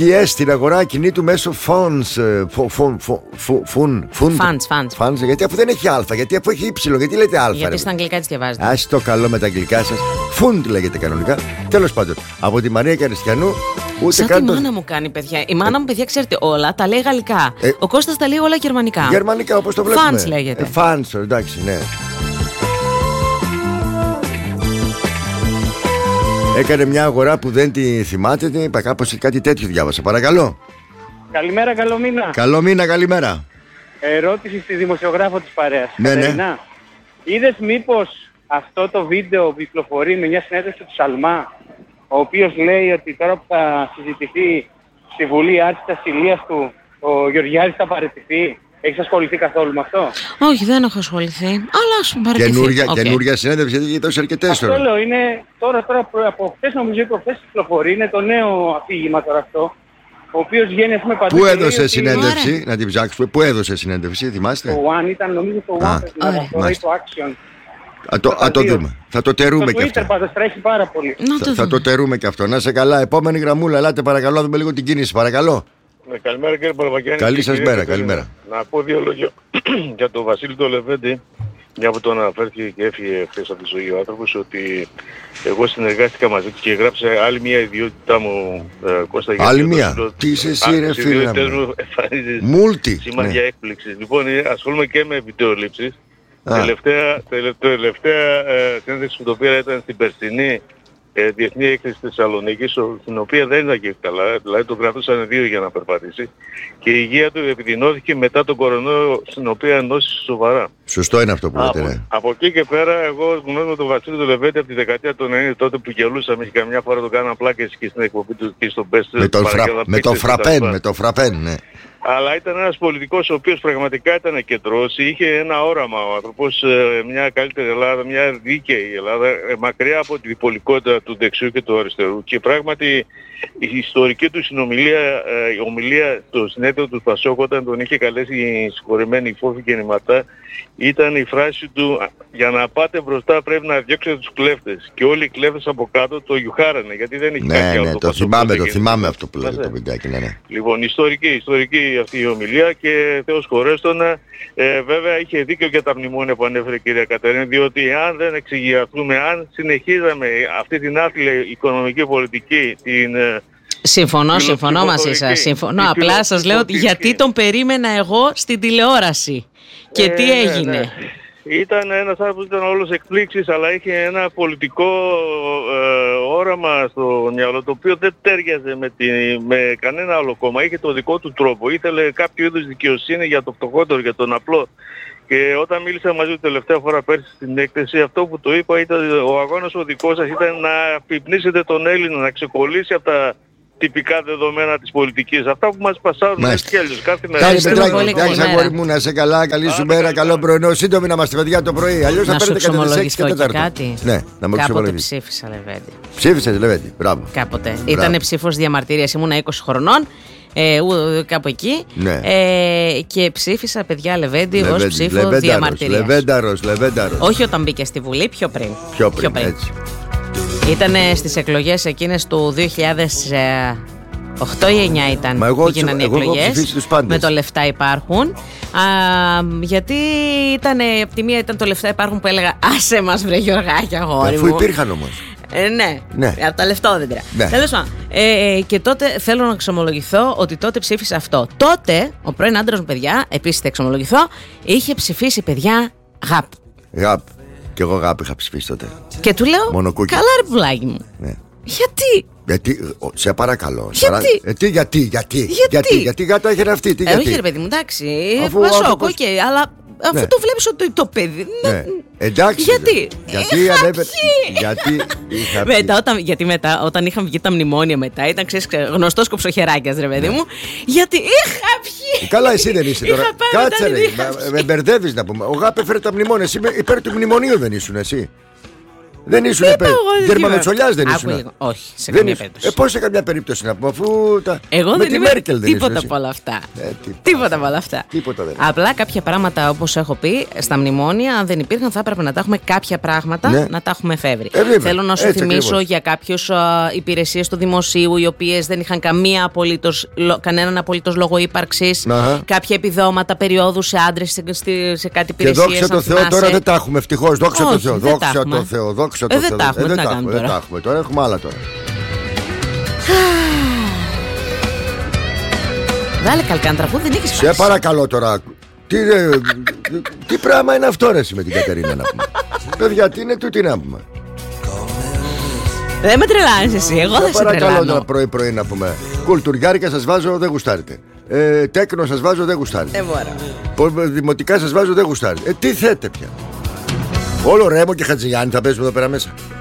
Υγιές στην αγορά ακινήτου μέσω funds. Funds. Γιατί αφού δεν έχει α, γιατί αφού έχει ύψιλο, γιατί λέτε α? Γιατί στα αγγλικά έτσι διαβάζετε. Ας το καλό με τα αγγλικά σας. Fund λέγεται κανονικά. Τέλος πάντων, από τη Μαρία Καριστιανού. Σαν τη μάνα μου κάνει, παιδιά. Η μάνα μου, παιδιά, ξέρετε όλα, τα λέει γαλλικά. Ο Κώστας τα λέει όλα γερμανικά. Γερμανικά, όπως το βλέπουμε. Funds λέγεται. Funds, εντάξει, ναι. Έκανε μια αγορά που δεν τη θυμάται. Κάπως κάτι τέτοιο διάβασα. Παρακαλώ. Καλημέρα, καλό μήνα. Καλό μήνα, καλημέρα. Ερώτηση στη δημοσιογράφο της παρέας. Ναι, ναι. Είδες μήπως αυτό το βίντεο που κυκλοφορεί με μια συνέντευξη του Σαλμά, ο οποίος λέει ότι τώρα που θα συζητηθεί στη Βουλή άρση της ασυλίας του, ο Γεωργιάδης θα παραιτηθεί? Έχεις ασχοληθεί καθόλου με αυτό? Όχι, δεν έχω ασχοληθεί. Αλλά ας παραιτηθεί. Καινούργια συνέντευξη, γιατί έχει αρκετές αυτό τώρα. Λέω, είναι τώρα από χθες, νομίζω, προχθές κυκλοφορεί, είναι το νέο αφήγημα τώρα αυτό. Ο οποίος βγαίνει, ας πούμε, παντού. Πού έδωσε συνέντευξη, να την ψάξουμε, πού έδωσε συνέντευξη, θυμάστε? Το One ήταν, νομίζω, το One, το Action. Το δούμε. Θα το τερούμε και αυτό. Το Twitter πάντως τρέχει πάρα πολύ. Θα το τερούμε και αυτό. Να σε καλά. Επόμενη γραμμούλα, ελάτε παρακαλώ, να δούμε λίγο την κίνηση, παρακαλώ. Καλημέρα κύριε Παλαβακιάννη. Καλή σας μέρα, καλημέρα. Να πω δύο λόγια για τον Βασίλη τον Λεβέντη, μια που τον αναφέρθηκε και έφυγε χθες από τη ζωή ο άνθρωπος, ότι εγώ συνεργάστηκα μαζί του και έγραψε άλλη μια ιδιότητά μου, Κώστα. Άλλη μια. Τι είσαι εσύ ρε φίλε μου? Μούλτι. Σημάδια έκπληξης. Λοιπόν, ασχολούμαι και με βιντεολήψεις. Τελευταία συνέντευξη που το πήρα ήταν στην περσινή Διεθνή Έκθεση Θεσσαλονίκης, στην οποία δεν ήταν και καλά, δηλαδή τον κρατούσαν 2 για να περπατήσει και η υγεία του επιδεινώθηκε μετά τον κορονοϊό, στην οποία νόσησε σοβαρά. Σωστό είναι αυτό που λέτε, ναι. Από εκεί και πέρα, εγώ γνωρίζω τον Βασίλη τον Λεβέντη από τη δεκαετία του 90, τότε που γελούσαμε και καμιά φορά τον κάναμε πλάκες και στην εκπομπή του και στον Best. Με το φραπέν, ναι. Αλλά ήταν ένας πολιτικός ο οποίος πραγματικά ήταν κεντρός, είχε ένα όραμα ο άνθρωπος, μια καλύτερη Ελλάδα, μια δίκαιη Ελλάδα, μακριά από τη διπολικότητα του δεξιού και του αριστερού. Και πράγματι η ιστορική του συνομιλία, η ομιλία στο συνέδριο του Πασόκ, όταν τον είχε καλέσει η συγχωρεμένη Φόφη και Νηματά, ήταν η φράση του: για να πάτε μπροστά πρέπει να διώξετε τους κλέφτες. Και όλοι οι κλέφτες από κάτω το γιουχάρανε, γιατί δεν έχει κάτι άλλο. Ναι, το θυμάμαι αυτό που λέγεται το βιντεάκι, ναι. Λοιπόν, ιστορική αυτή η ομιλία και Θεός χωρέστον, βέβαια είχε δίκιο για τα μνημόνια που ανέφερε η κυρία Κατερίνη, διότι αν δεν εξηγιαθούμε, αν συνεχίζαμε αυτή την άθλια οικονομική πολιτική, Συμφωνώ μαζί σας. Συμφωνώ. Απλά σας λέω γιατί τον περίμενα εγώ στην τηλεόραση. Και τι έγινε? Ναι. Ήταν ένας άνθρωπος που ήταν όλος εκπλήξεις, αλλά είχε ένα πολιτικό όραμα στο μυαλό, το οποίο δεν τέριαζε με κανένα άλλο κόμμα. Είχε το δικό του τρόπο. Ήθελε κάποιο είδους δικαιοσύνη για το φτωχότερο, για τον απλό. Και όταν μίλησα μαζί του τελευταία φορά πέρσι στην έκθεση, αυτό που το είπα ήταν ο αγώνας ο δικός σας ήταν να αφυπνίσετε τον Έλληνα, να ξεκολλήσει από τα τυπικά δεδομένα της πολιτικής. Αυτά που μας πασάρουν έτσι κι αλλιώς κάθε μέρα. Καλή Πετράκη, εντάξει αγόρι μου, να είσαι καλά, καλή σου μέρα, καλό πρωινό. Σύντομη να είμαστε παιδιά το πρωί. Αλλιώς θα παίρνετε κατά τις 6 και 4. Ναι, να μου κάποτε ψήφισα Λεβέντη. Ψήφισες Λεβέντη, μπράβο. Κάποτε. Ήτανε ψήφος διαμαρτυρίας, ήμουνα 20 χρονών. Κάπου εκεί. Ναι. Και ψήφισα παιδιά Λεβέντη ως ψήφο διαμαρτυρίας. Λεβένταρος. Όχι όταν μπήκε στη Βουλή, πιο πριν. Έτσι. Ήταν στις εκλογές εκείνες του 2008 ή 9 ήταν που έγιναν οι εκλογές με το λεφτά υπάρχουν. Γιατί από τη μία ήταν το λεφτά υπάρχουν που έλεγα άσε μας βρε Γιωργάκια αγόρι μου. Αφού υπήρχαν όμως. Ναι, από τα λεφτόδεντρα. Τέλος πάντων. Και τότε θέλω να εξομολογηθώ ότι τότε ψήφισα αυτό. Τότε ο πρώην άντρας μου, παιδιά, επίσης θα εξομολογηθώ, είχε ψηφίσει παιδιά ΓΑΠ. Και εγώ ΓΑΠ είχα ψηφίσει τότε. Και του λέω Μονοκούκι. καλά ρε πουλάκι μου. Ναι. Γιατί? Σε παρακαλώ. Γιατί γάτα έχει αυτή. Όχι ρε παιδί μου, εντάξει. Πασόκ, αλλά αφού το βλέπεις ότι το παιδί. Εντάξει. Γιατί μετά, όταν είχαν βγει τα μνημόνια μετά, ήταν γνωστός κοψοχεράκιας ρε παιδί μου. Γιατί είχα πιει. Καλά, εσύ δεν είσαι τώρα. Κάτσε ρε, με μπερδεύεις να πούμε. Ο ΓΑΠ έφερε τα μνημόνια. Εσύ υπέρ του μνημονίου δεν ήσουν εσύ? Δεν ήσουν Γερμανοτσολιάς, δεν ήσουν? Όχι, σε καμία περίπτωση. Πώς σε καμιά περίπτωση να πούμε, αφού εγώ με δεν τη Μέρκελ δεν τίποτα από όλα αυτά. Τίποτα από όλα αυτά. Απλά κάποια πράγματα, όπως έχω πει, στα μνημόνια, αν δεν υπήρχαν, θα έπρεπε να τα έχουμε κάποια πράγματα να τα έχουμε εφεύρει. Θέλω να σου θυμίσω για κάποιες υπηρεσίες του δημοσίου, οι οποίες δεν είχαν κανέναν απολύτως λόγο ύπαρξης, κάποια επιδόματα περιόδου σε άντρες σε κάτι υπηρεσίες. Και δόξα τω Θεώ, τώρα δεν τα έχουμε, ευτυχώς. Δόξα τω Θεώ. Δόξα τω Θεώ. Δεν τα έχουμε, τι να κάνουμε τώρα. Δεν τα έχουμε, τώρα έχουμε άλλα τώρα. Βάλε καλκάν τραγούδι, δεν έχεις φάση. Σε παρακαλώ τώρα. Τι πράγμα είναι αυτό ρε με την Κατερίνα να πούμε? Παιδιά, τι είναι τούτη να πούμε? Δεν με τρελάνεις εσύ, εγώ δεν σε τρελάνω. Παρακαλώ τώρα πρωί-πρωί να πούμε. Κουλτουριάρικα σας βάζω, δεν γουστάρετε. Τέκνο σας βάζω, δεν γουστάρετε. Δημοτικά σας βάζω, δεν γουστάρετε. Τι θέτε πια? Όλο Ρέμο και Χατζηγιάννη θα παίζουμε εδώ πέρα μέσα.